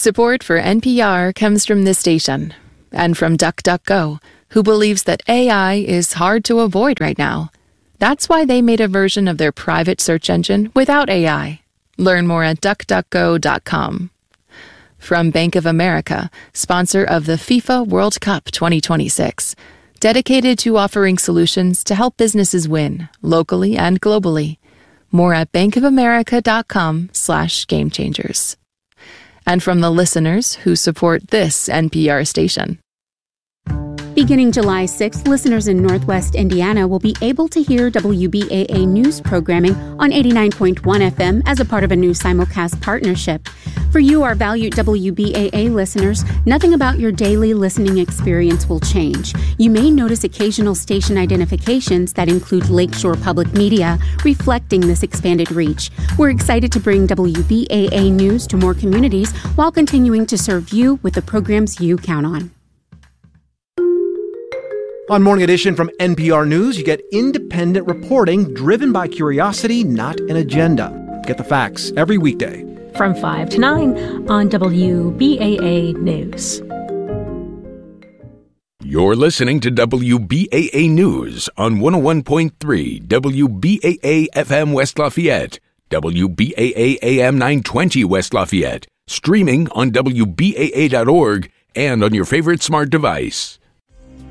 Support for NPR comes from this station and from DuckDuckGo, who believes that AI is hard to avoid right now. That's why they made a version of their private search engine without AI. Learn more at duckduckgo.com. From Bank of America, sponsor of the FIFA World Cup 2026, dedicated to offering solutions to help businesses win, locally and globally. More at bankofamerica.com/gamechangers. And from the listeners who support this NPR station. Beginning July 6th, listeners in Northwest Indiana will be able to hear WBAA news programming on 89.1 FM as a part of a new simulcast partnership. For you, our valued WBAA listeners, nothing about your daily listening experience will change. You may notice occasional station identifications that include Lakeshore Public Media, reflecting this expanded reach. We're excited to bring WBAA news to more communities while continuing to serve you with the programs you count on. On Morning Edition from NPR News, you get independent reporting driven by curiosity, not an agenda. Get the facts every weekday. From 5 to 9 on WBAA News. You're listening to WBAA News on 101.3 WBAA FM West Lafayette, WBAA AM 920 West Lafayette, streaming on WBAA.org and on your favorite smart device.